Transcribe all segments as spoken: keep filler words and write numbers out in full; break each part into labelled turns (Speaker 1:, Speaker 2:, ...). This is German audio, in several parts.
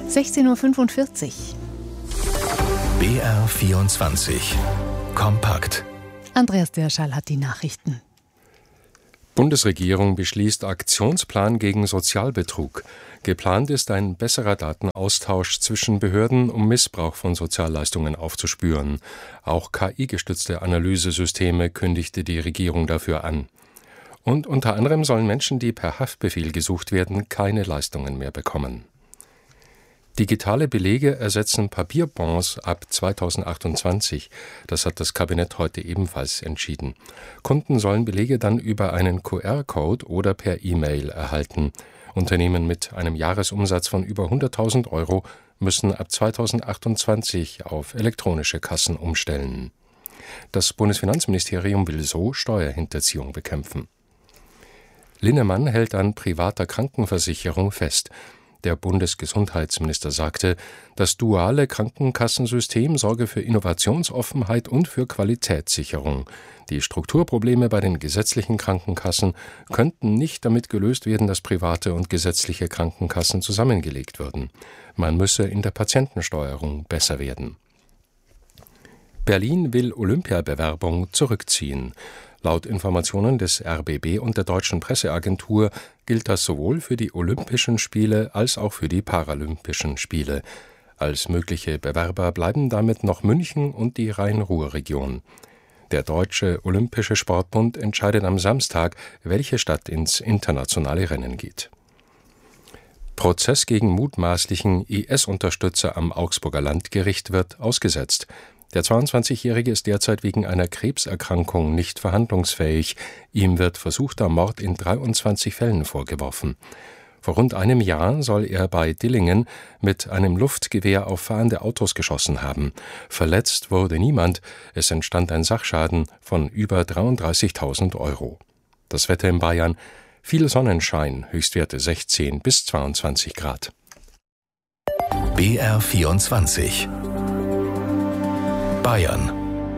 Speaker 1: sechzehn Uhr fünfundvierzig.
Speaker 2: B R vierundzwanzig. Kompakt.
Speaker 1: Andreas Derschall hat die Nachrichten.
Speaker 3: Bundesregierung beschließt Aktionsplan gegen Sozialbetrug. Geplant ist ein besserer Datenaustausch zwischen Behörden, um Missbrauch von Sozialleistungen aufzuspüren. Auch K I-gestützte Analysesysteme kündigte die Regierung dafür an. Und unter anderem sollen Menschen, die per Haftbefehl gesucht werden, keine Leistungen mehr bekommen. Digitale Belege ersetzen Papierbons ab zweitausendachtundzwanzig. Das hat das Kabinett heute ebenfalls entschieden. Kunden sollen Belege dann über einen Q R-Code oder per E-Mail erhalten. Unternehmen mit einem Jahresumsatz von über hunderttausend Euro müssen ab zweitausendachtundzwanzig auf elektronische Kassen umstellen. Das Bundesfinanzministerium will so Steuerhinterziehung bekämpfen. Linnemann hält an privater Krankenversicherung fest. Der Bundesgesundheitsminister sagte, das duale Krankenkassensystem sorge für Innovationsoffenheit und für Qualitätssicherung. Die Strukturprobleme bei den gesetzlichen Krankenkassen könnten nicht damit gelöst werden, dass private und gesetzliche Krankenkassen zusammengelegt würden. Man müsse in der Patientensteuerung besser werden. Berlin will Olympiabewerbung zurückziehen. Laut Informationen des R B B und der Deutschen Presseagentur gilt das sowohl für die Olympischen Spiele als auch für die Paralympischen Spiele. Als mögliche Bewerber bleiben damit noch München und die Rhein-Ruhr-Region. Der Deutsche Olympische Sportbund entscheidet am Samstag, welche Stadt ins internationale Rennen geht. Prozess gegen mutmaßlichen I S-Unterstützer am Augsburger Landgericht wird ausgesetzt. Der zweiundzwanzigjährige ist derzeit wegen einer Krebserkrankung nicht verhandlungsfähig. Ihm wird versuchter Mord in dreiundzwanzig Fällen vorgeworfen. Vor rund einem Jahr soll er bei Dillingen mit einem Luftgewehr auf fahrende Autos geschossen haben. Verletzt wurde niemand. Es entstand ein Sachschaden von über dreiunddreißigtausend Euro. Das Wetter in Bayern: viel Sonnenschein, Höchstwerte sechzehn bis zweiundzwanzig Grad.
Speaker 2: B R vierundzwanzig. Bayern.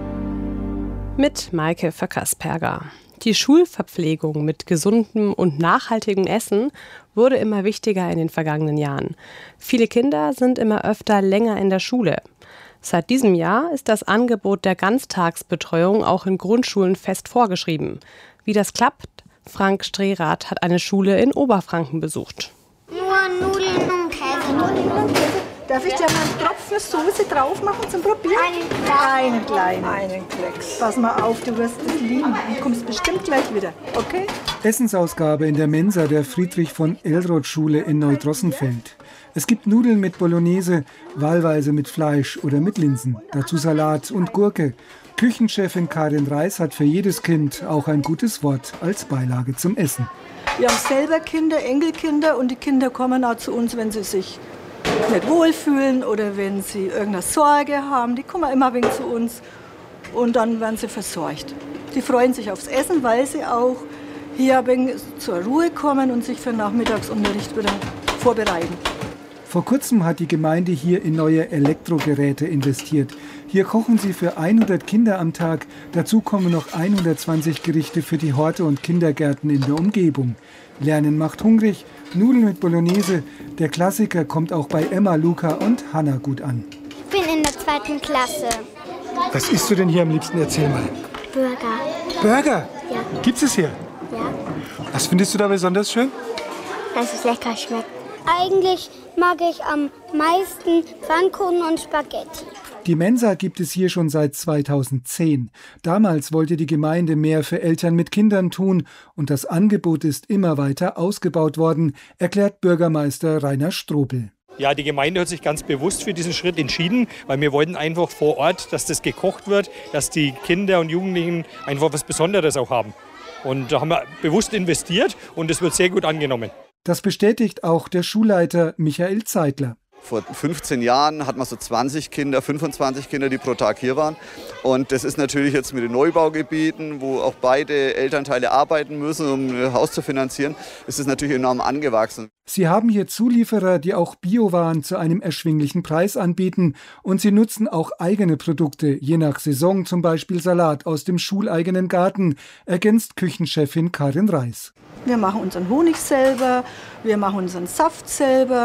Speaker 4: Mit Maike Verkasperger. Die Schulverpflegung mit gesundem und nachhaltigem Essen wurde immer wichtiger in den vergangenen Jahren. Viele Kinder sind immer öfter länger in der Schule. Seit diesem Jahr ist das Angebot der Ganztagsbetreuung auch in Grundschulen fest vorgeschrieben. Wie das klappt? Frank Strehrath hat eine Schule in Oberfranken besucht.
Speaker 5: Nur Nudeln und Käse.
Speaker 6: Darf ich dir mal einen Tropfen Soße drauf machen zum Probieren?
Speaker 5: Einen,
Speaker 6: einen kleinen. Einen Klecks. Pass mal auf, du wirst es lieben. Du kommst bestimmt gleich wieder, okay?
Speaker 7: Essensausgabe in der Mensa der Friedrich-von-Elroth-Schule in Neudrossenfeld. Es gibt Nudeln mit Bolognese, wahlweise mit Fleisch oder mit Linsen. Dazu Salat und Gurke. Küchenchefin Karin Reis hat für jedes Kind auch ein gutes Wort als Beilage zum Essen.
Speaker 6: Wir haben selber Kinder, Enkelkinder, und die Kinder kommen auch zu uns, wenn sie sich nicht wohlfühlen oder wenn sie irgendeine Sorge haben. Die kommen immer ein wenig zu uns und dann werden sie versorgt. Die freuen sich aufs Essen, weil sie auch hier ein wenig zur Ruhe kommen und sich für den Nachmittagsunterricht wieder vorbereiten.
Speaker 7: Vor kurzem hat die Gemeinde hier in neue Elektrogeräte investiert. Hier kochen sie für hundert Kinder am Tag. Dazu kommen noch hundertzwanzig Gerichte für die Horte und Kindergärten in der Umgebung. Lernen macht hungrig. Nudeln mit Bolognese. Der Klassiker kommt auch bei Emma, Luca und Hanna gut an.
Speaker 5: Ich bin in der zweiten Klasse.
Speaker 8: Was isst du denn hier am liebsten? Erzähl mal.
Speaker 5: Burger.
Speaker 8: Burger?
Speaker 5: Ja.
Speaker 8: Gibt's es hier?
Speaker 5: Ja.
Speaker 8: Was findest du da besonders schön?
Speaker 5: Dass es lecker schmeckt. Eigentlich mag ich am meisten Pfannkuchen und Spaghetti.
Speaker 7: Die Mensa gibt es hier schon seit zweitausendzehn. Damals wollte die Gemeinde mehr für Eltern mit Kindern tun und das Angebot ist immer weiter ausgebaut worden, erklärt Bürgermeister Rainer Strobel.
Speaker 9: Ja, die Gemeinde hat sich ganz bewusst für diesen Schritt entschieden, weil wir wollten einfach vor Ort, dass das gekocht wird, dass die Kinder und Jugendlichen einfach was Besonderes auch haben. Und da haben wir bewusst investiert und es wird sehr gut angenommen.
Speaker 7: Das bestätigt auch der Schulleiter Michael Zeitler.
Speaker 10: Vor fünfzehn Jahren hat man so zwanzig Kinder, fünfundzwanzig Kinder, die pro Tag hier waren. Und das ist natürlich jetzt mit den Neubaugebieten, wo auch beide Elternteile arbeiten müssen, um ein Haus zu finanzieren, ist es natürlich enorm angewachsen.
Speaker 7: Sie haben hier Zulieferer, die auch Biowaren zu einem erschwinglichen Preis anbieten. Und sie nutzen auch eigene Produkte, je nach Saison, zum Beispiel Salat aus dem schuleigenen Garten, ergänzt Küchenchefin Karin Reis.
Speaker 6: Wir machen unseren Honig selber, wir machen unseren Saft selber.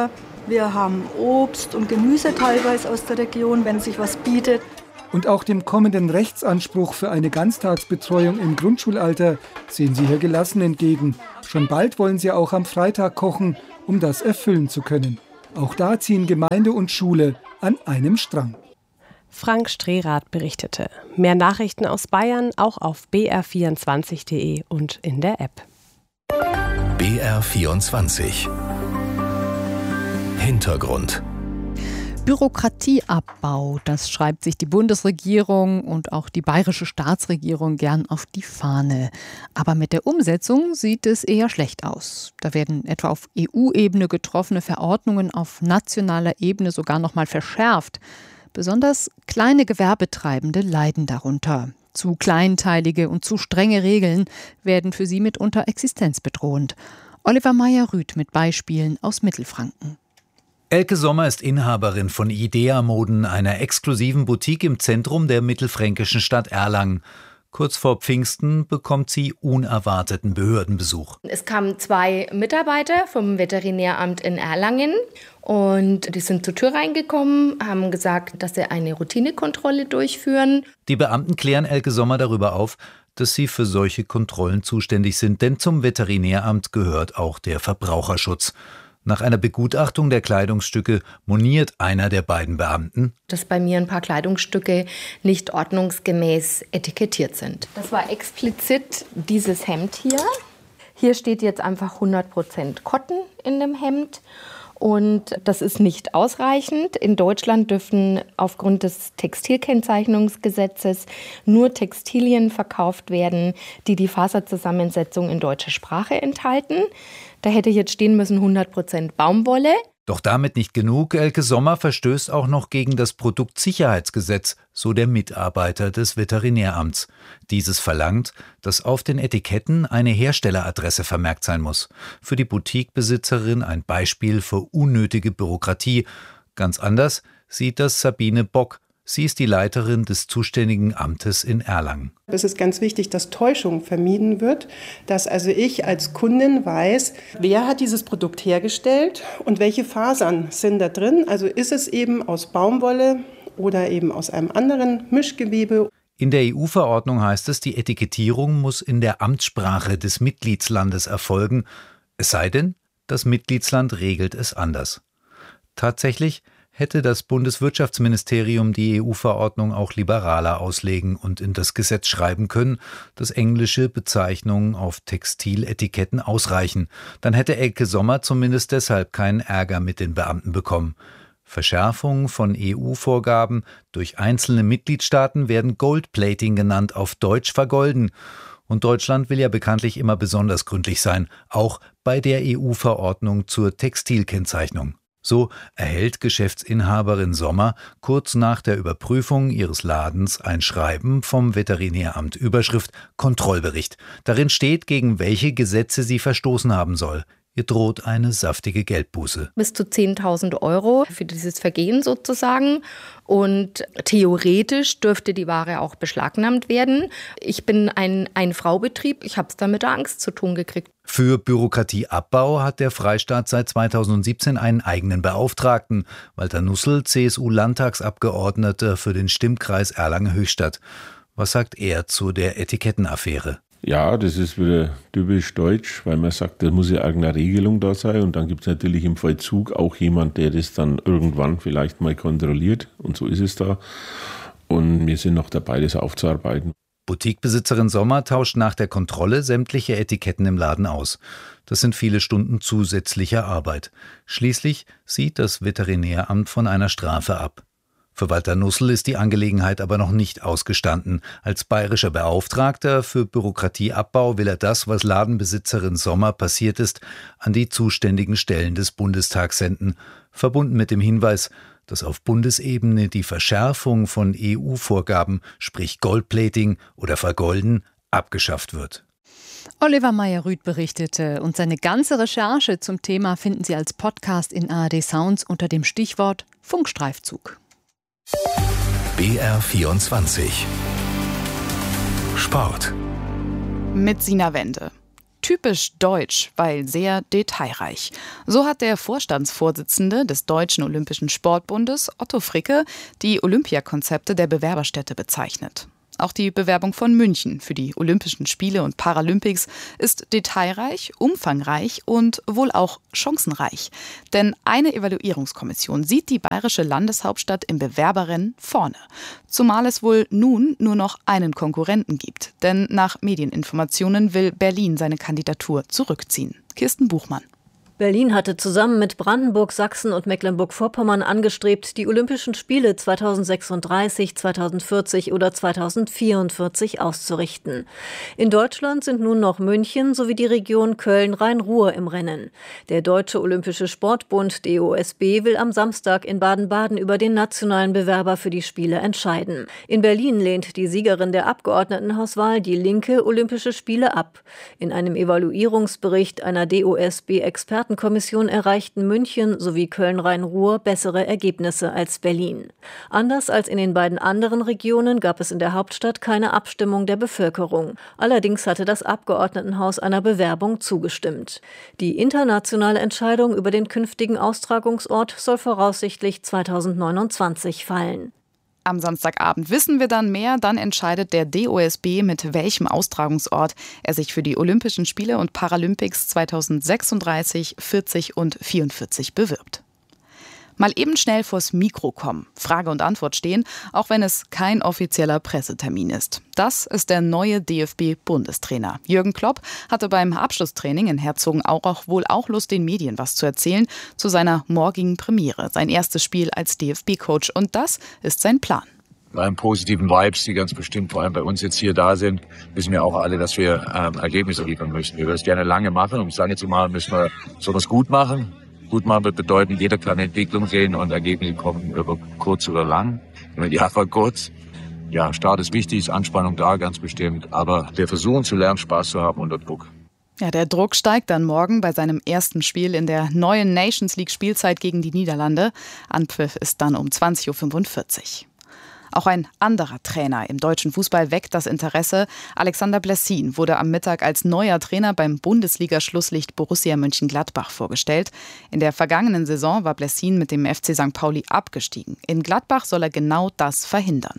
Speaker 6: Wir haben Obst und Gemüse teilweise aus der Region, wenn sich was bietet.
Speaker 7: Und auch dem kommenden Rechtsanspruch für eine Ganztagsbetreuung im Grundschulalter sehen Sie hier gelassen entgegen. Schon bald wollen Sie auch am Freitag kochen, um das erfüllen zu können. Auch da ziehen Gemeinde und Schule an einem Strang.
Speaker 4: Frank Strehrath berichtete. Mehr Nachrichten aus Bayern auch auf b r vierundzwanzig punkt d e und in der App.
Speaker 2: B R vierundzwanzig. Hintergrund.
Speaker 1: Bürokratieabbau, das schreibt sich die Bundesregierung und auch die bayerische Staatsregierung gern auf die Fahne. Aber mit der Umsetzung sieht es eher schlecht aus. Da werden etwa auf E U-Ebene getroffene Verordnungen auf nationaler Ebene sogar noch mal verschärft. Besonders kleine Gewerbetreibende leiden darunter. Zu kleinteilige und zu strenge Regeln werden für sie mitunter existenzbedrohend. Oliver Meyer-Rüth mit Beispielen aus Mittelfranken.
Speaker 11: Elke Sommer ist Inhaberin von Idea Moden, einer exklusiven Boutique im Zentrum der mittelfränkischen Stadt Erlangen. Kurz vor Pfingsten bekommt sie unerwarteten Behördenbesuch.
Speaker 12: Es kamen zwei Mitarbeiter vom Veterinäramt in Erlangen und die sind zur Tür reingekommen, haben gesagt, dass sie eine Routinekontrolle durchführen.
Speaker 11: Die Beamten klären Elke Sommer darüber auf, dass sie für solche Kontrollen zuständig sind, denn zum Veterinäramt gehört auch der Verbraucherschutz. Nach einer Begutachtung der Kleidungsstücke moniert einer der beiden Beamten,
Speaker 12: dass bei mir ein paar Kleidungsstücke nicht ordnungsgemäß etikettiert sind. Das war explizit dieses Hemd hier. Hier steht jetzt einfach hundert Prozent Cotton in dem Hemd. Und das ist nicht ausreichend. In Deutschland dürfen aufgrund des Textilkennzeichnungsgesetzes nur Textilien verkauft werden, die die Faserzusammensetzung in deutscher Sprache enthalten. Da hätte jetzt stehen müssen hundert Prozent Baumwolle.
Speaker 11: Doch damit nicht genug. Elke Sommer verstößt auch noch gegen das Produktsicherheitsgesetz, so der Mitarbeiter des Veterinäramts. Dieses verlangt, dass auf den Etiketten eine Herstelleradresse vermerkt sein muss. Für die Boutiquebesitzerin ein Beispiel für unnötige Bürokratie. Ganz anders sieht das Sabine Bock. Sie ist die Leiterin des zuständigen Amtes in Erlangen.
Speaker 13: Es ist ganz wichtig, dass Täuschung vermieden wird, dass also ich als Kundin weiß, wer hat dieses Produkt hergestellt und welche Fasern sind da drin. Also ist es eben aus Baumwolle oder eben aus einem anderen Mischgewebe.
Speaker 11: In der E U-Verordnung heißt es, die Etikettierung muss in der Amtssprache des Mitgliedslandes erfolgen, es sei denn, das Mitgliedsland regelt es anders. Tatsächlich hätte das Bundeswirtschaftsministerium die E U-Verordnung auch liberaler auslegen und in das Gesetz schreiben können, dass englische Bezeichnungen auf Textiletiketten ausreichen. Dann hätte Elke Sommer zumindest deshalb keinen Ärger mit den Beamten bekommen. Verschärfungen von E U-Vorgaben durch einzelne Mitgliedstaaten werden Goldplating genannt, auf Deutsch vergolden. Und Deutschland will ja bekanntlich immer besonders gründlich sein, auch bei der E U-Verordnung zur Textilkennzeichnung. So erhält Geschäftsinhaberin Sommer kurz nach der Überprüfung ihres Ladens ein Schreiben vom Veterinäramt, Überschrift Kontrollbericht. Darin steht, gegen welche Gesetze sie verstoßen haben soll. Ihr droht eine saftige Geldbuße.
Speaker 12: Bis zu zehntausend Euro für dieses Vergehen sozusagen. Und theoretisch dürfte die Ware auch beschlagnahmt werden. Ich bin ein Ein-Frau-Betrieb. Ich habe es da mit der Angst zu tun gekriegt.
Speaker 11: Für Bürokratieabbau hat der Freistaat seit zweitausendsiebzehn einen eigenen Beauftragten. Walter Nussel, C S U-Landtagsabgeordneter für den Stimmkreis Erlangen-Höchstadt. Was sagt er zu der Etikettenaffäre?
Speaker 14: Ja, das ist wieder typisch deutsch, weil man sagt, da muss ja irgendeine Regelung da sein. Und dann gibt es natürlich im Vollzug auch jemand, der das dann irgendwann vielleicht mal kontrolliert. Und so ist es da. Und wir sind noch dabei, das aufzuarbeiten.
Speaker 11: Boutiquebesitzerin Sommer tauscht nach der Kontrolle sämtliche Etiketten im Laden aus. Das sind viele Stunden zusätzlicher Arbeit. Schließlich sieht das Veterinäramt von einer Strafe ab. Für Walter Nussel ist die Angelegenheit aber noch nicht ausgestanden. Als bayerischer Beauftragter für Bürokratieabbau will er das, was Ladenbesitzerin Sommer passiert ist, an die zuständigen Stellen des Bundestags senden. Verbunden mit dem Hinweis, dass auf Bundesebene die Verschärfung von E U-Vorgaben, sprich Goldplating oder Vergolden, abgeschafft wird.
Speaker 1: Oliver Meyer-Rüth berichtete und seine ganze Recherche zum Thema finden Sie als Podcast in A R D Sounds unter dem Stichwort Funkstreifzug.
Speaker 2: B R vierundzwanzig Sport.
Speaker 15: Mit Sina Wende. Typisch deutsch, weil sehr detailreich. So hat der Vorstandsvorsitzende des Deutschen Olympischen Sportbundes, Otto Fricke, die Olympiakonzepte der Bewerberstädte bezeichnet. Auch die Bewerbung von München für die Olympischen Spiele und Paralympics ist detailreich, umfangreich und wohl auch chancenreich. Denn eine Evaluierungskommission sieht die bayerische Landeshauptstadt im Bewerberrennen vorne. Zumal es wohl nun nur noch einen Konkurrenten gibt. Denn nach Medieninformationen will Berlin seine Kandidatur zurückziehen. Kirsten Buchmann.
Speaker 16: Berlin hatte zusammen mit Brandenburg, Sachsen und Mecklenburg-Vorpommern angestrebt, die Olympischen Spiele zweitausendsechsunddreißig, zweitausendvierzig oder zweitausendvierundvierzig auszurichten. In Deutschland sind nun noch München sowie die Region Köln-Rhein-Ruhr im Rennen. Der Deutsche Olympische Sportbund, D O S B, will am Samstag in Baden-Baden über den nationalen Bewerber für die Spiele entscheiden. In Berlin lehnt die Siegerin der Abgeordnetenhauswahl, die Linke, Olympische Spiele ab. In einem Evaluierungsbericht einer D O S B-Experten Kommission erreichten München sowie Köln-Rhein-Ruhr bessere Ergebnisse als Berlin. Anders als in den beiden anderen Regionen gab es in der Hauptstadt keine Abstimmung der Bevölkerung. Allerdings hatte das Abgeordnetenhaus einer Bewerbung zugestimmt. Die internationale Entscheidung über den künftigen Austragungsort soll voraussichtlich zweitausendneunundzwanzig fallen.
Speaker 15: Am Samstagabend wissen wir dann mehr, dann entscheidet der D O S B, mit welchem Austragungsort er sich für die Olympischen Spiele und Paralympics zweitausendsechsunddreißig, vierzig und vierundvierzig bewirbt. Mal eben schnell vors Mikro kommen, Frage und Antwort stehen, auch wenn es kein offizieller Pressetermin ist. Das ist der neue D F B-Bundestrainer. Jürgen Klopp hatte beim Abschlusstraining in Herzogenaurach wohl auch Lust, den Medien was zu erzählen zu seiner morgigen Premiere, sein erstes Spiel als D F B-Coach. Und das ist sein Plan.
Speaker 17: Bei positiven Vibes, die ganz bestimmt vor allem bei uns jetzt hier da sind, wissen wir auch alle, dass wir ähm, Ergebnisse liefern müssen. Wir würden es gerne lange machen. Um es lange zu machen, müssen wir sowas gut machen. Gut machen wird bedeuten, jeder kann Entwicklung sehen und Ergebnisse kommen über kurz oder lang. Im Idealfall kurz. Ja, Start ist wichtig, Anspannung da, ganz bestimmt. Aber wir versuchen zu lernen, Spaß zu haben unter Druck.
Speaker 15: Ja, der Druck steigt dann morgen bei seinem ersten Spiel in der neuen Nations League Spielzeit gegen die Niederlande. Anpfiff ist dann um zwanzig Uhr fünfundvierzig. Auch ein anderer Trainer im deutschen Fußball weckt das Interesse. Alexander Blessin wurde am Mittag als neuer Trainer beim Bundesliga-Schlusslicht Borussia Mönchengladbach vorgestellt. In der vergangenen Saison war Blessin mit dem F C Sankt Pauli abgestiegen. In Gladbach soll er genau das verhindern.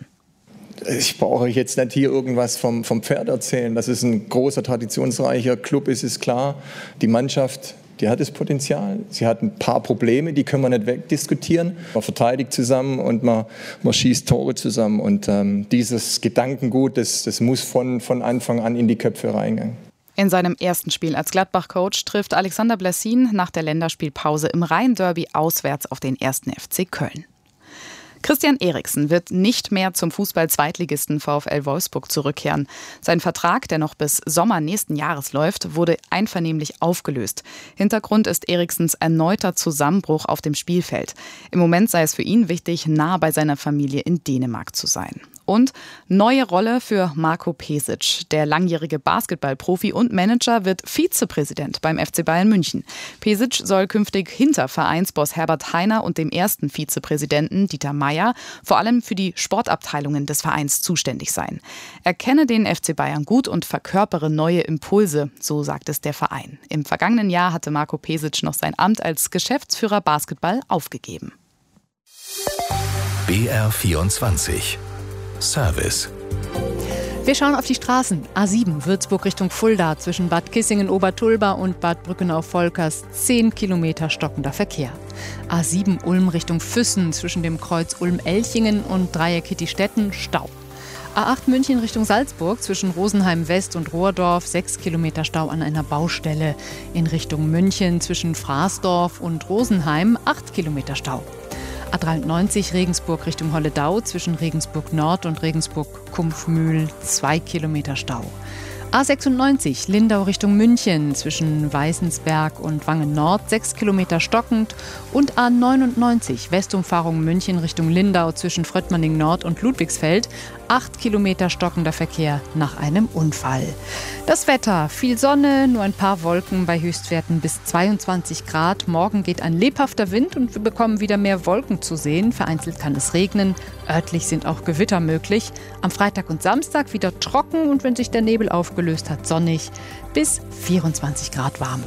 Speaker 18: Ich brauche euch jetzt nicht hier irgendwas vom, vom Pferd erzählen. Das ist ein großer, traditionsreicher Club, ist es klar. Die Mannschaft, die hat das Potenzial. Sie hat ein paar Probleme, die können wir nicht wegdiskutieren. Man verteidigt zusammen und man, man schießt Tore zusammen. Und ähm, dieses Gedankengut, das, das muss von, von Anfang an in die Köpfe reingehen.
Speaker 15: In seinem ersten Spiel als Gladbach-Coach trifft Alexander Blessin nach der Länderspielpause im Rhein-Derby auswärts auf den ersten F C Köln. Christian Eriksen wird nicht mehr zum Fußball-Zweitligisten VfL Wolfsburg zurückkehren. Sein Vertrag, der noch bis Sommer nächsten Jahres läuft, wurde einvernehmlich aufgelöst. Hintergrund ist Eriksens erneuter Zusammenbruch auf dem Spielfeld. Im Moment sei es für ihn wichtig, nah bei seiner Familie in Dänemark zu sein. Und neue Rolle für Marco Pesic. Der langjährige Basketballprofi und Manager wird Vizepräsident beim F C Bayern München. Pesic soll künftig hinter Vereinsboss Herbert Hainer und dem ersten Vizepräsidenten Dieter Meier vor allem für die Sportabteilungen des Vereins zuständig sein. Er kenne den F C Bayern gut und verkörpere neue Impulse, so sagt es der Verein. Im vergangenen Jahr hatte Marco Pesic noch sein Amt als Geschäftsführer Basketball aufgegeben.
Speaker 2: B R vierundzwanzig Service.
Speaker 1: Wir schauen auf die Straßen. A sieben, Würzburg Richtung Fulda, zwischen Bad Kissingen-Obertulba und Bad Brückenau-Volkers, zehn Kilometer stockender Verkehr. A sieben, Ulm Richtung Füssen, zwischen dem Kreuz Ulm-Elchingen und Dreieck Hitti-Stetten, Stau. A acht München Richtung Salzburg, zwischen Rosenheim West und Rohrdorf, sechs Kilometer Stau an einer Baustelle. In Richtung München, zwischen Fraßdorf und Rosenheim, acht Kilometer Stau. A dreiundneunzig Regensburg Richtung Holledau, zwischen Regensburg Nord und Regensburg Kumpfmühl, zwei Kilometer Stau. A sechsundneunzig Lindau Richtung München, zwischen Weißensberg und Wangen Nord, sechs Kilometer stockend. Und A neunundneunzig Westumfahrung München Richtung Lindau, zwischen Fröttmanning Nord und Ludwigsfeld, acht Kilometer stockender Verkehr nach einem Unfall. Das Wetter, viel Sonne, nur ein paar Wolken bei Höchstwerten bis zweiundzwanzig Grad. Morgen geht ein lebhafter Wind und wir bekommen wieder mehr Wolken zu sehen. Vereinzelt kann es regnen, örtlich sind auch Gewitter möglich. Am Freitag und Samstag wieder trocken und wenn sich der Nebel aufgelöst aufgelöst hat, sonnig, bis vierundzwanzig Grad warm.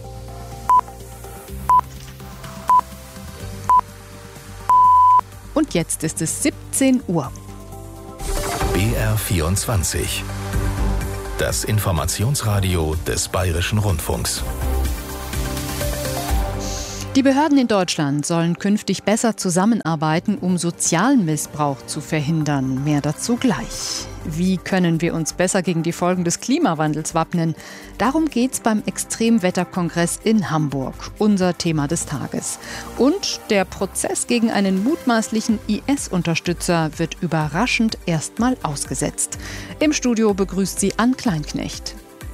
Speaker 1: Und jetzt ist es siebzehn Uhr.
Speaker 2: B R vierundzwanzig. Das Informationsradio des Bayerischen Rundfunks.
Speaker 1: Die Behörden in Deutschland sollen künftig besser zusammenarbeiten, um Sozialmissbrauch zu verhindern. Mehr dazu gleich. Wie können wir uns besser gegen die Folgen des Klimawandels wappnen? Darum geht's beim Extremwetterkongress in Hamburg, unser Thema des Tages. Und der Prozess gegen einen mutmaßlichen I S-Unterstützer wird überraschend erstmal ausgesetzt. Im Studio begrüßt sie Ann Kleinknecht.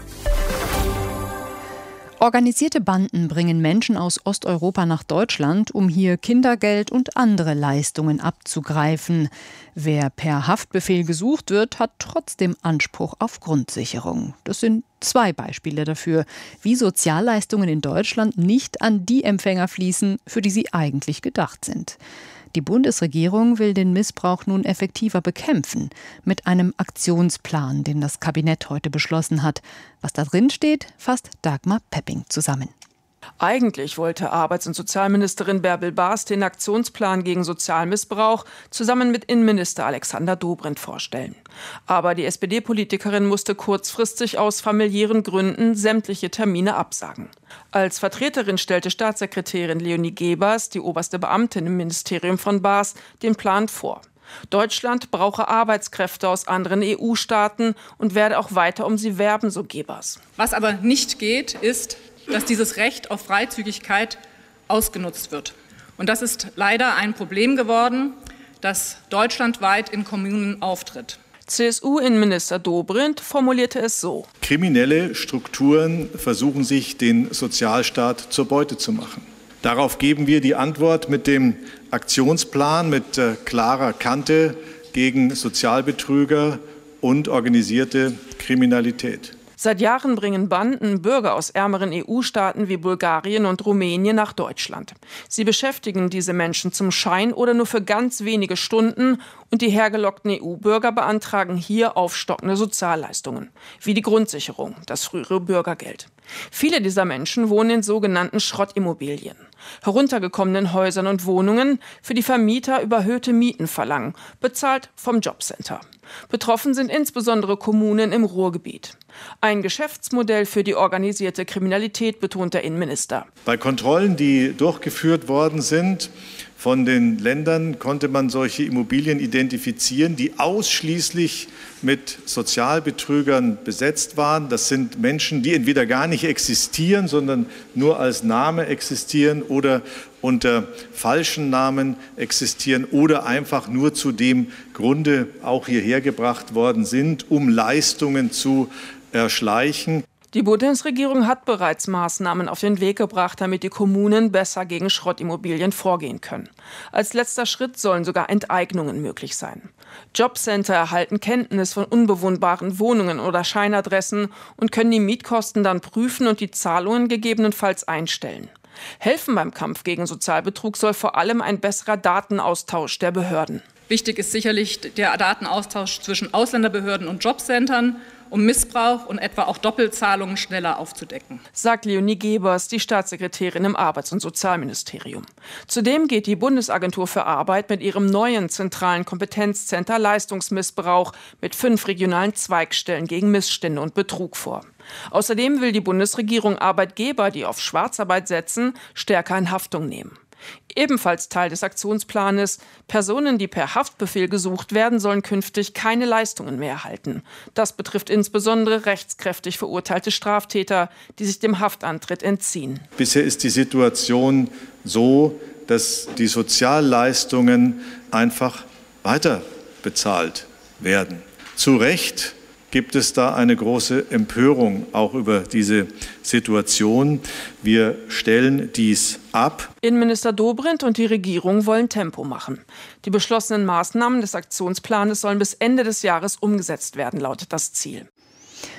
Speaker 1: Organisierte Banden bringen Menschen aus Osteuropa nach Deutschland, um hier Kindergeld und andere Leistungen abzugreifen. Wer per Haftbefehl gesucht wird, hat trotzdem Anspruch auf Grundsicherung. Das sind zwei Beispiele dafür, wie Sozialleistungen in Deutschland nicht an die Empfänger fließen, für die sie eigentlich gedacht sind. Die Bundesregierung will den Missbrauch nun effektiver bekämpfen, mit einem Aktionsplan, den das Kabinett heute beschlossen hat. Was da drin steht, fasst Dagmar Pepping zusammen.
Speaker 19: Eigentlich wollte Arbeits- und Sozialministerin Bärbel Baas den Aktionsplan gegen Sozialmissbrauch zusammen mit Innenminister Alexander Dobrindt vorstellen. Aber die S P D-Politikerin musste kurzfristig aus familiären Gründen sämtliche Termine absagen. Als Vertreterin stellte Staatssekretärin Leonie Gebers, die oberste Beamtin im Ministerium von Baas, den Plan vor. Deutschland brauche Arbeitskräfte aus anderen E U-Staaten und werde auch weiter um sie werben, so Gebers.
Speaker 20: Was aber nicht geht, ist, dass dieses Recht auf Freizügigkeit ausgenutzt wird. Und das ist leider ein Problem geworden, das deutschlandweit in Kommunen auftritt.
Speaker 19: C S U-Innenminister Dobrindt formulierte es so:
Speaker 21: Kriminelle Strukturen versuchen sich, den Sozialstaat zur Beute zu machen. Darauf geben wir die Antwort mit dem Aktionsplan mit äh, klarer Kante gegen Sozialbetrüger und organisierte Kriminalität.
Speaker 19: Seit Jahren bringen Banden Bürger aus ärmeren E U-Staaten wie Bulgarien und Rumänien nach Deutschland. Sie beschäftigen diese Menschen zum Schein oder nur für ganz wenige Stunden und die hergelockten E U-Bürger beantragen hier aufstockende Sozialleistungen, wie die Grundsicherung, das frühere Bürgergeld. Viele dieser Menschen wohnen in sogenannten Schrottimmobilien, heruntergekommenen Häusern und Wohnungen, für die Vermieter überhöhte Mieten verlangen, bezahlt vom Jobcenter. Betroffen sind insbesondere Kommunen im Ruhrgebiet. Ein Geschäftsmodell für die organisierte Kriminalität, betont der Innenminister.
Speaker 21: Bei Kontrollen, die durchgeführt worden sind von den Ländern, konnte man solche Immobilien identifizieren, die ausschließlich mit Sozialbetrügern besetzt waren. Das sind Menschen, die entweder gar nicht existieren, sondern nur als Name existieren oder unter falschen Namen existieren oder einfach nur zu dem Grunde auch hierher gebracht worden sind, um Leistungen zu erschleichen.
Speaker 19: Die Bundesregierung hat bereits Maßnahmen auf den Weg gebracht, damit die Kommunen besser gegen Schrottimmobilien vorgehen können. Als letzter Schritt sollen sogar Enteignungen möglich sein. Jobcenter erhalten Kenntnis von unbewohnbaren Wohnungen oder Scheinadressen und können die Mietkosten dann prüfen und die Zahlungen gegebenenfalls einstellen. Helfen beim Kampf gegen Sozialbetrug soll vor allem ein besserer Datenaustausch der Behörden.
Speaker 20: Wichtig ist sicherlich der Datenaustausch zwischen Ausländerbehörden und Jobcentern, um Missbrauch und etwa auch Doppelzahlungen schneller aufzudecken,
Speaker 19: sagt Leonie Gebers, die Staatssekretärin im Arbeits- und Sozialministerium. Zudem geht die Bundesagentur für Arbeit mit ihrem neuen zentralen Kompetenzzentrum Leistungsmissbrauch mit fünf regionalen Zweigstellen gegen Missstände und Betrug vor. Außerdem will die Bundesregierung Arbeitgeber, die auf Schwarzarbeit setzen, stärker in Haftung nehmen. Ebenfalls Teil des Aktionsplanes: Personen, die per Haftbefehl gesucht werden, sollen künftig keine Leistungen mehr erhalten. Das betrifft insbesondere rechtskräftig verurteilte Straftäter, die sich dem Haftantritt entziehen.
Speaker 21: Bisher ist die Situation so, dass die Sozialleistungen einfach weiter bezahlt werden. Zu Recht gibt es da eine große Empörung auch über diese Situation. Wir stellen dies ab.
Speaker 19: Innenminister Dobrindt und die Regierung wollen Tempo machen. Die beschlossenen Maßnahmen des Aktionsplanes sollen bis Ende des Jahres umgesetzt werden, lautet das Ziel.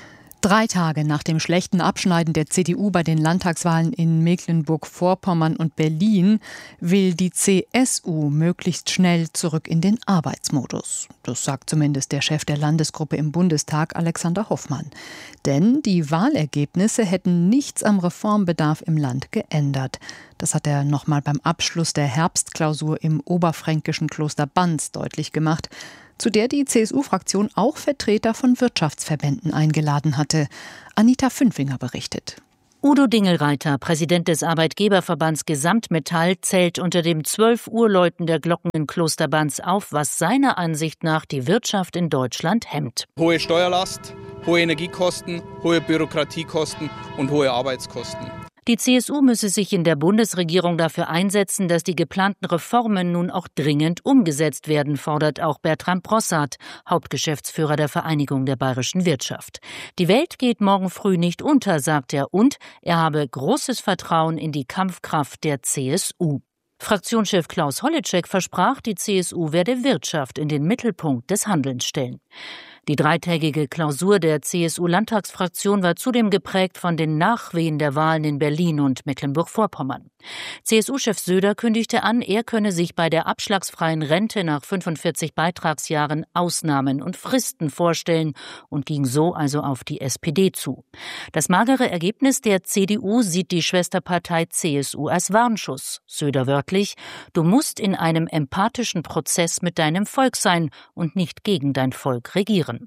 Speaker 1: Drei Tage nach dem schlechten Abschneiden der C D U bei den Landtagswahlen in Mecklenburg-Vorpommern und Berlin will die C S U möglichst schnell zurück in den Arbeitsmodus. Das sagt zumindest der Chef der Landesgruppe im Bundestag, Alexander Hoffmann. Denn die Wahlergebnisse hätten nichts am Reformbedarf im Land geändert. Das hat er nochmal beim Abschluss der Herbstklausur im oberfränkischen Kloster Banz deutlich gemacht, zu der die C S U-Fraktion auch Vertreter von Wirtschaftsverbänden eingeladen hatte. Anita Fünfinger berichtet.
Speaker 3: Udo Dingelreiter, Präsident des Arbeitgeberverbands Gesamtmetall, zählt unter dem zwölf Uhr Läuten der Glocken in Kloster Banz auf, was seiner Ansicht nach die Wirtschaft in Deutschland hemmt.
Speaker 22: Hohe Steuerlast, hohe Energiekosten, hohe Bürokratiekosten und hohe Arbeitskosten.
Speaker 3: Die C S U müsse sich in der Bundesregierung dafür einsetzen, dass die geplanten Reformen nun auch dringend umgesetzt werden, fordert auch Bertram Brossart, Hauptgeschäftsführer der Vereinigung der bayerischen Wirtschaft. Die Welt geht morgen früh nicht unter, sagt er, und er habe großes Vertrauen in die Kampfkraft der C S U. Fraktionschef Klaus Holleczek versprach, die C S U werde Wirtschaft in den Mittelpunkt des Handelns stellen. Die dreitägige Klausur der C S U-Landtagsfraktion war zudem geprägt von den Nachwehen der Wahlen in Berlin und Mecklenburg-Vorpommern. C S U-Chef Söder kündigte an, er könne sich bei der abschlagsfreien Rente nach fünfundvierzig Beitragsjahren Ausnahmen und Fristen vorstellen und ging so also auf die S P D zu. Das magere Ergebnis der C D U sieht die Schwesterpartei C S U als Warnschuss. Söder wörtlich: Du musst in einem empathischen Prozess mit deinem Volk sein und nicht gegen dein Volk regieren.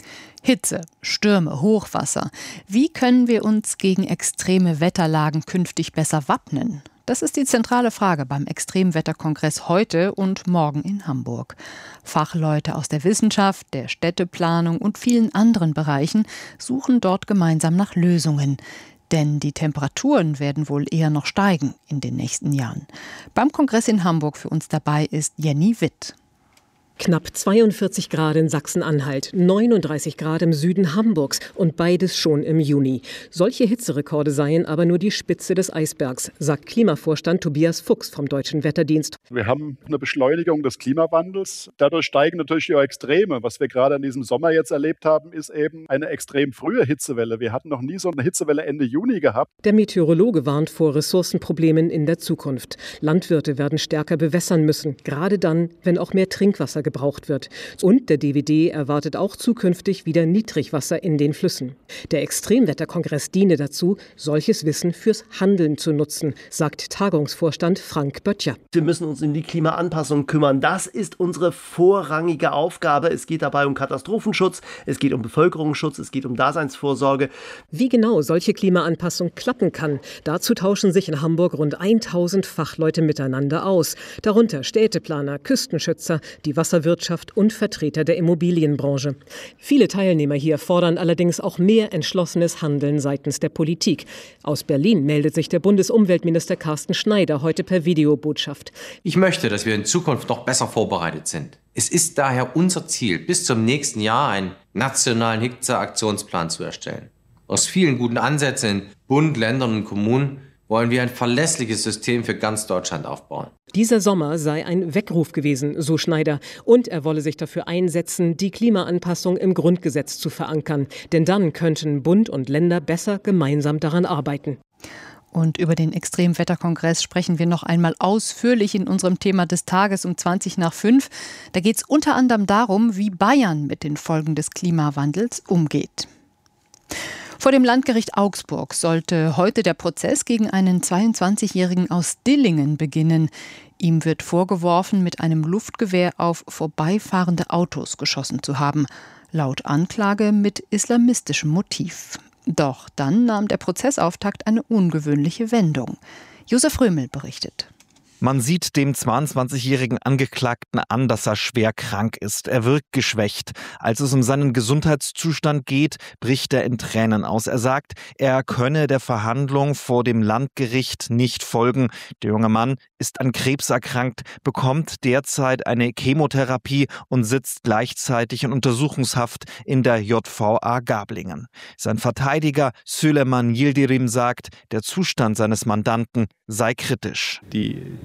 Speaker 1: Hitze, Stürme, Hochwasser. Wie können wir uns gegen extreme Wetterlagen künftig besser wappnen? Das ist die zentrale Frage beim Extremwetterkongress heute und morgen in Hamburg. Fachleute aus der Wissenschaft, der Städteplanung und vielen anderen Bereichen suchen dort gemeinsam nach Lösungen. Denn die Temperaturen werden wohl eher noch steigen in den nächsten Jahren. Beim Kongress in Hamburg für uns dabei ist Jenny Witt.
Speaker 23: Knapp zweiundvierzig Grad in Sachsen-Anhalt, neununddreißig Grad im Süden Hamburgs und beides schon im Juni. Solche Hitzerekorde seien aber nur die Spitze des Eisbergs, sagt Klimavorstand Tobias Fuchs vom Deutschen Wetterdienst.
Speaker 24: Wir haben eine Beschleunigung des Klimawandels. Dadurch steigen natürlich die Extreme. Was wir gerade in diesem Sommer jetzt erlebt haben, ist eben eine extrem frühe Hitzewelle. Wir hatten noch nie so eine Hitzewelle Ende Juni gehabt.
Speaker 23: Der Meteorologe warnt vor Ressourcenproblemen in der Zukunft. Landwirte werden stärker bewässern müssen, gerade dann, wenn auch mehr Trinkwasser gebraucht wird. Und der D W D erwartet auch zukünftig wieder Niedrigwasser in den Flüssen. Der Extremwetterkongress diene dazu, solches Wissen fürs Handeln zu nutzen, sagt Tagungsvorstand Frank Böttcher.
Speaker 25: Wir müssen uns um die Klimaanpassung kümmern. Das ist unsere vorrangige Aufgabe. Es geht dabei um Katastrophenschutz, es geht um Bevölkerungsschutz, es geht um Daseinsvorsorge.
Speaker 23: Wie genau solche Klimaanpassung klappen kann, dazu tauschen sich in Hamburg rund tausend Fachleute miteinander aus. Darunter Städteplaner, Küstenschützer, die Wasser Wirtschaft und Vertreter der Immobilienbranche. Viele Teilnehmer hier fordern allerdings auch mehr entschlossenes Handeln seitens der Politik. Aus Berlin meldet sich der Bundesumweltminister Carsten Schneider heute per Videobotschaft.
Speaker 26: Ich möchte, dass wir in Zukunft noch besser vorbereitet sind. Es ist daher unser Ziel, bis zum nächsten Jahr einen nationalen Hitzeaktionsplan zu erstellen. Aus vielen guten Ansätzen in Bund, Ländern und Kommunen wollen wir ein verlässliches System für ganz Deutschland aufbauen.
Speaker 23: Dieser Sommer sei ein Weckruf gewesen, so Schneider. Und er wolle sich dafür einsetzen, die Klimaanpassung im Grundgesetz zu verankern. Denn dann könnten Bund und Länder besser gemeinsam daran arbeiten.
Speaker 1: Und über den Extremwetterkongress sprechen wir noch einmal ausführlich in unserem Thema des Tages um zwanzig nach fünf. Da geht es unter anderem darum, wie Bayern mit den Folgen des Klimawandels umgeht. Vor dem Landgericht Augsburg sollte heute der Prozess gegen einen zweiundzwanzigjährigen aus Dillingen beginnen. Ihm wird vorgeworfen, mit einem Luftgewehr auf vorbeifahrende Autos geschossen zu haben. Laut Anklage mit islamistischem Motiv. Doch dann nahm der Prozessauftakt eine ungewöhnliche Wendung. Josef Römel berichtet.
Speaker 27: Man sieht dem zweiundzwanzigjährigen Angeklagten an, dass er schwer krank ist. Er wirkt geschwächt. Als es um seinen Gesundheitszustand geht, bricht er in Tränen aus. Er sagt, er könne der Verhandlung vor dem Landgericht nicht folgen. Der junge Mann ist an Krebs erkrankt, bekommt derzeit eine Chemotherapie und sitzt gleichzeitig in Untersuchungshaft in der J V A Gablingen. Sein Verteidiger Süleyman Yildirim sagt, der Zustand seines Mandanten sei kritisch.
Speaker 28: Die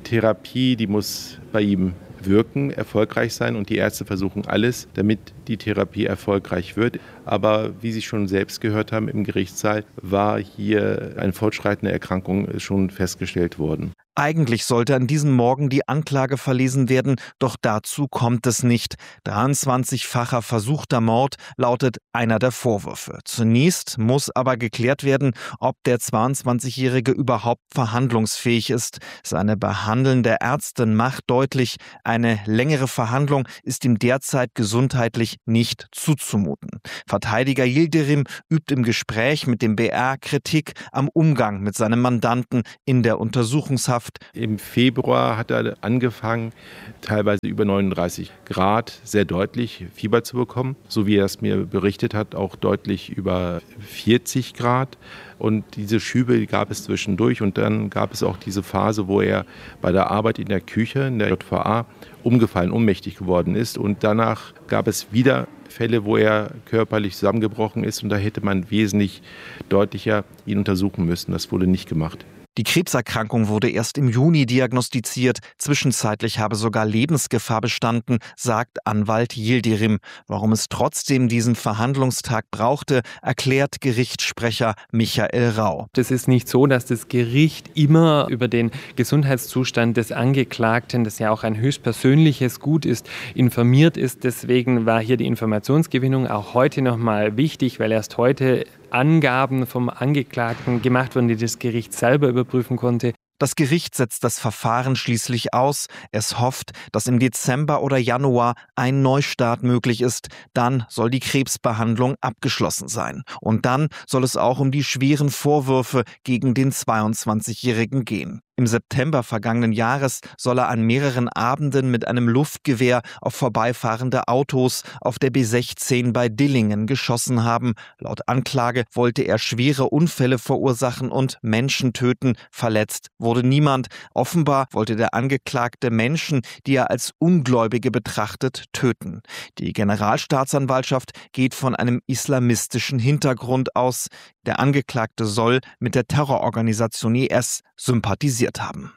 Speaker 4: Therapie, die muss bei ihm wirken, erfolgreich sein und die Ärzte versuchen alles, damit die Therapie erfolgreich wird. Aber wie Sie schon selbst gehört haben im Gerichtssaal, war hier eine fortschreitende Erkrankung schon festgestellt worden.
Speaker 27: Eigentlich sollte an diesem Morgen die Anklage verlesen werden, doch dazu kommt es nicht. dreiundzwanzigfacher versuchter Mord lautet einer der Vorwürfe. Zunächst muss aber geklärt werden, ob der zweiundzwanzigjährige überhaupt verhandlungsfähig ist. Seine behandelnde Ärztin macht deutlich, eine längere Verhandlung ist ihm derzeit gesundheitlich nicht zuzumuten. Verteidiger Yildirim übt im Gespräch mit dem B R Kritik am Umgang mit seinem Mandanten in der Untersuchungshaft.
Speaker 4: Im Februar hat er angefangen, teilweise über neununddreißig Grad, sehr deutlich Fieber zu bekommen. So wie er es mir berichtet hat, auch deutlich über vierzig Grad. Und diese Schübe gab es zwischendurch. Und dann gab es auch diese Phase, wo er bei der Arbeit in der Küche, in der J V A, umgefallen, ohnmächtig geworden ist. Und danach gab es wieder Fälle, wo er körperlich zusammengebrochen ist. Und da hätte man wesentlich deutlicher ihn untersuchen müssen. Das wurde nicht gemacht.
Speaker 27: Die Krebserkrankung wurde erst im Juni diagnostiziert. Zwischenzeitlich habe sogar Lebensgefahr bestanden, sagt Anwalt Yildirim. Warum es trotzdem diesen Verhandlungstag brauchte, erklärt Gerichtssprecher Michael Rau.
Speaker 5: Es ist nicht so, dass das Gericht immer über den Gesundheitszustand des Angeklagten, das ja auch ein höchstpersönliches Gut ist, informiert ist. Deswegen war hier die Informationsgewinnung auch heute nochmal wichtig, weil erst heute Angaben vom Angeklagten gemacht wurden, die das Gericht selber überprüfen konnte.
Speaker 27: Das Gericht setzt das Verfahren schließlich aus. Es hofft, dass im Dezember oder Januar ein Neustart möglich ist. Dann soll die Krebsbehandlung abgeschlossen sein. Und dann soll es auch um die schweren Vorwürfe gegen den zweiundzwanzigjährigen gehen. Im September vergangenen Jahres soll er an mehreren Abenden mit einem Luftgewehr auf vorbeifahrende Autos auf der B sechzehn bei Dillingen geschossen haben. Laut Anklage wollte er schwere Unfälle verursachen und Menschen töten. Verletzt wurde niemand. Offenbar wollte der Angeklagte Menschen, die er als Ungläubige betrachtet, töten. Die Generalstaatsanwaltschaft geht von einem islamistischen Hintergrund aus. Der Angeklagte soll mit der Terrororganisation I S sympathisiert haben.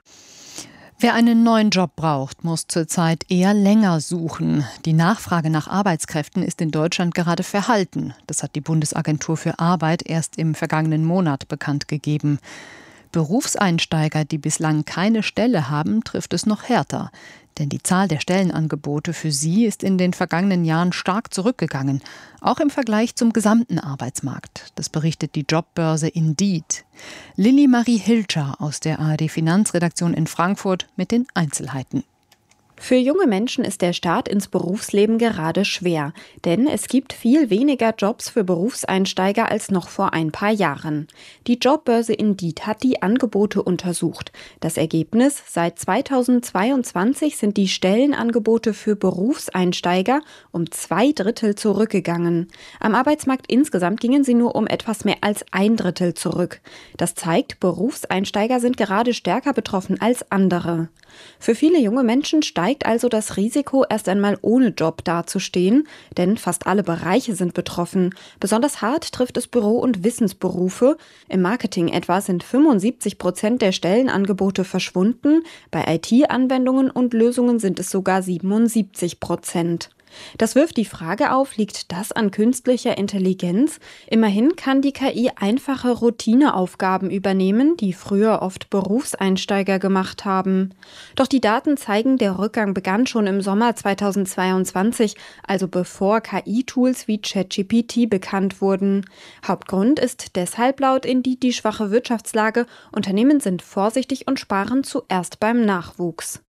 Speaker 1: Wer einen neuen Job braucht, muss zurzeit eher länger suchen. Die Nachfrage nach Arbeitskräften ist in Deutschland gerade verhalten. Das hat die Bundesagentur für Arbeit erst im vergangenen Monat bekannt gegeben. Berufseinsteiger, die bislang keine Stelle haben, trifft es noch härter. Denn die Zahl der Stellenangebote für sie ist in den vergangenen Jahren stark zurückgegangen, auch im Vergleich zum gesamten Arbeitsmarkt. Das berichtet die Jobbörse Indeed. Lilly Marie Hilscher aus der A R D Finanzredaktion in Frankfurt mit den Einzelheiten.
Speaker 6: Für junge Menschen ist der Start ins Berufsleben gerade schwer, denn es gibt viel weniger Jobs für Berufseinsteiger als noch vor ein paar Jahren. Die Jobbörse Indeed hat die Angebote untersucht. Das Ergebnis: Seit zweitausendzweiundzwanzig sind die Stellenangebote für Berufseinsteiger um zwei Drittel zurückgegangen. Am Arbeitsmarkt insgesamt gingen sie nur um etwas mehr als ein Drittel zurück. Das zeigt, Berufseinsteiger sind gerade stärker betroffen als andere. Für viele junge Menschen steigt also das Risiko, erst einmal ohne Job dazustehen, denn fast alle Bereiche sind betroffen. Besonders hart trifft es Büro- und Wissensberufe. Im Marketing etwa sind fünfundsiebzig Prozent der Stellenangebote verschwunden. Bei I T-Anwendungen und Lösungen sind es sogar siebenundsiebzig Prozent. Das wirft die Frage auf, liegt das an künstlicher Intelligenz? Immerhin kann die K I einfache Routineaufgaben übernehmen, die früher oft Berufseinsteiger gemacht haben. Doch die Daten zeigen, der Rückgang begann schon im Sommer zweitausendzweiundzwanzig, also bevor K I-Tools wie ChatGPT bekannt wurden. Hauptgrund ist deshalb laut Indeed die schwache Wirtschaftslage. Unternehmen sind vorsichtig und sparen zuerst beim Nachwuchs.